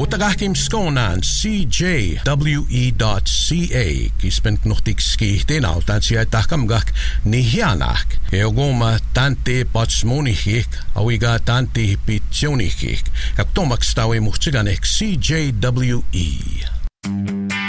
tagahkim skonan CJWE.ca kispent nuhtik skihti nautan siya takamgak nihianak. Eogoma tante patsmonihik awiga tante pitsionihik. Yaktomak stawi muhtsiganek CJWE.